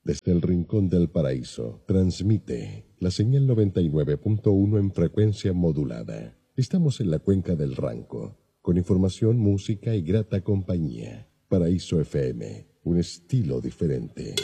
Desde el Rincón del Paraíso, transmite la señal 99.1 en frecuencia modulada. Estamos en la cuenca del Ranco, con información, música y grata compañía. Paraíso FM, un estilo diferente.